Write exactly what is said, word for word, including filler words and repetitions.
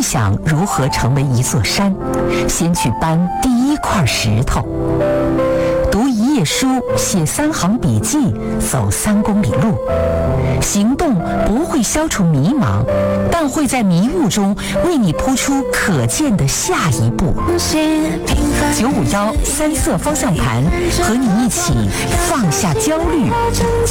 想如何成为一座山，先去搬第一块石头。读一页书，写三行笔记，走三公里路。行动不会消除迷茫，但会在迷雾中为你铺出可见的下一步。九五幺三色方向盘，和你一起放下焦虑，